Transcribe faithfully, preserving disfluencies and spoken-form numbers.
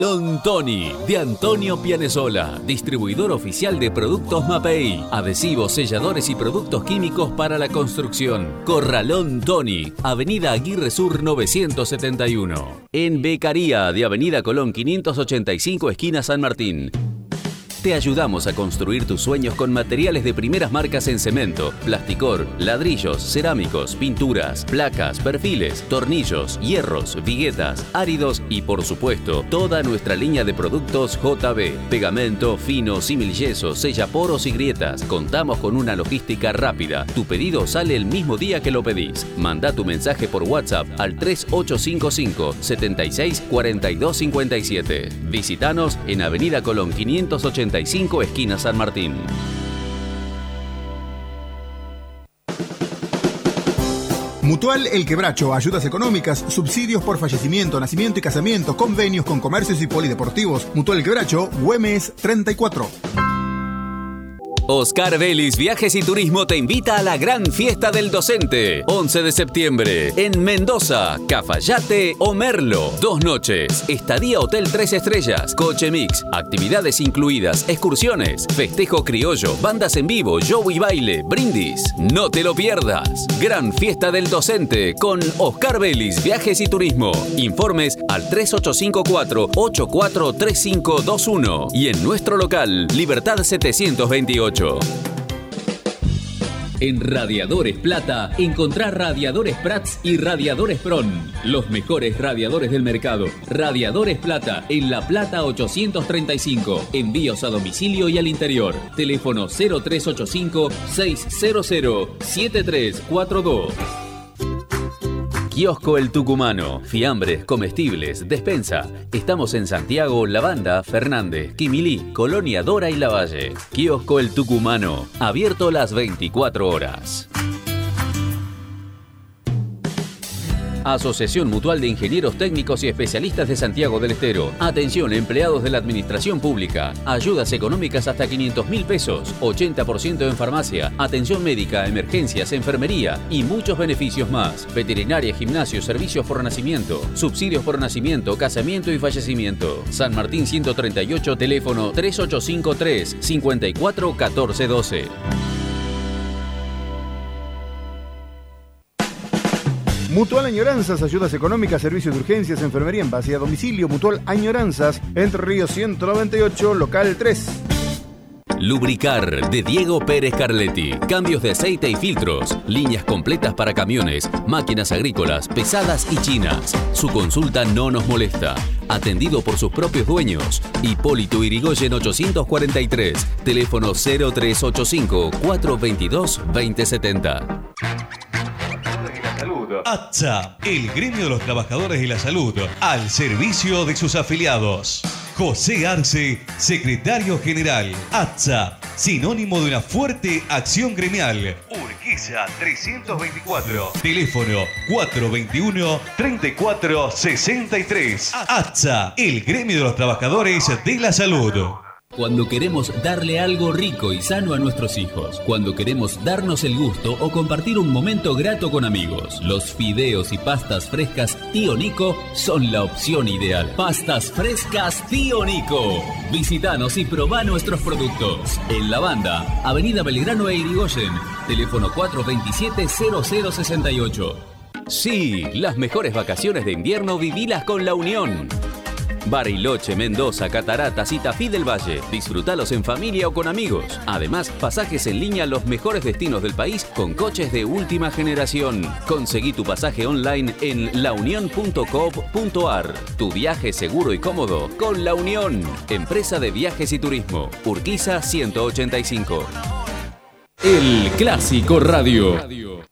Don Tony, de Antonio Pianesola, distribuidor oficial de productos Mapei, adhesivos, selladores y productos químicos para la construcción. Corralón Tony, Avenida Aguirre Sur novecientos setenta y uno. En Becaría, de Avenida Colón quinientos ochenta y cinco, esquina San Martín. Te ayudamos a construir tus sueños con materiales de primeras marcas en cemento, plasticor, ladrillos, cerámicos, pinturas, placas, perfiles, tornillos, hierros, viguetas, áridos y, por supuesto, toda nuestra línea de productos J B. Pegamento, fino, similyeso, sellaporos y grietas. Contamos con una logística rápida. Tu pedido sale el mismo día que lo pedís. Manda tu mensaje por WhatsApp al tres ocho cinco cinco, setenta y seis, cuarenta y dos cincuenta y siete. Visítanos en Avenida Colón quinientos ochenta y cinco, esquina San Martín. Mutual El Quebracho, ayudas económicas, subsidios por fallecimiento, nacimiento y casamiento, convenios con comercios y polideportivos. Mutual El Quebracho, Güemes treinta y cuatro. Oscar Vélez Viajes y Turismo te invita a la gran fiesta del docente. once de septiembre, en Mendoza, Cafayate o Merlo. Dos noches, estadía hotel tres estrellas, coche mix, actividades incluidas, excursiones, festejo criollo, bandas en vivo, show y baile, brindis. No te lo pierdas. Gran fiesta del docente con Oscar Vélez Viajes y Turismo. Informes al tres ocho cinco cuatro, ocho cuatro tres cinco dos uno y en nuestro local, Libertad setecientos veintiocho. En Radiadores Plata, encontrá Radiadores Prats y Radiadores Pron, los mejores radiadores del mercado. Radiadores Plata, en La Plata ochocientos treinta y cinco. Envíos a domicilio y al interior. Teléfono cero tres ocho cinco, seis cero cero, siete tres cuatro dos. Kiosco El Tucumano, fiambres, comestibles, despensa. Estamos en Santiago, La Banda, Fernández, Quimilí, Colonia Dora y Lavalle. Kiosco El Tucumano, abierto las veinticuatro horas. Asociación Mutual de Ingenieros Técnicos y Especialistas de Santiago del Estero. Atención, empleados de la Administración Pública. Ayudas económicas hasta quinientos mil pesos. ochenta por ciento en farmacia. Atención médica, emergencias, enfermería y muchos beneficios más. Veterinaria, gimnasio, servicios por nacimiento. Subsidios por nacimiento, casamiento y fallecimiento. San Martín ciento treinta y ocho, teléfono tres ocho cinco tres, cinco cuatro, uno cuatro uno dos. Mutual Añoranzas, ayudas económicas, servicios de urgencias, enfermería en base a domicilio. Mutual Añoranzas, Entre Ríos ciento noventa y ocho, local tres. Lubricar, de Diego Pérez Carletti. Cambios de aceite y filtros. Líneas completas para camiones, máquinas agrícolas, pesadas y chinas. Su consulta no nos molesta. Atendido por sus propios dueños. Hipólito Irigoyen ochocientos cuarenta y tres. Teléfono cero tres ocho cinco, cuatro dos dos, dos cero siete cero. ATSA, el gremio de los trabajadores de la salud, al servicio de sus afiliados. José Arce, secretario general. ATSA, sinónimo de una fuerte acción gremial. Urquiza trescientos veinticuatro. Teléfono cuatro dos uno, tres cuatro seis tres. ATSA, el gremio de los trabajadores de la salud. Cuando queremos darle algo rico y sano a nuestros hijos. Cuando queremos darnos el gusto o compartir un momento grato con amigos. Los fideos y pastas frescas Tío Nico son la opción ideal. Pastas frescas Tío Nico. Visítanos y probá nuestros productos. En La Banda, Avenida Belgrano e Irigoyen. Teléfono cuatro dos siete, cero cero seis ocho. Sí, las mejores vacaciones de invierno vivilas con La Unión. Bariloche, Mendoza, Cataratas y Tafí del Valle. Disfrútalos en familia o con amigos. Además, pasajes en línea a los mejores destinos del país con coches de última generación. Conseguí tu pasaje online en la unión punto coop punto ar. Tu viaje seguro y cómodo con La Unión. Empresa de Viajes y Turismo. Urquiza ciento ochenta y cinco. El Clásico Radio.